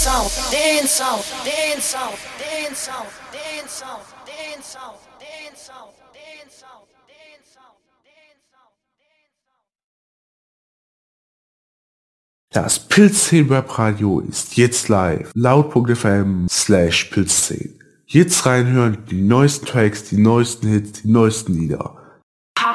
Das Pilz10 Webradio ist jetzt live. Laut.fm/Pilz10. Jetzt reinhören, die neuesten Tracks, die neuesten Hits, die neuesten Lieder.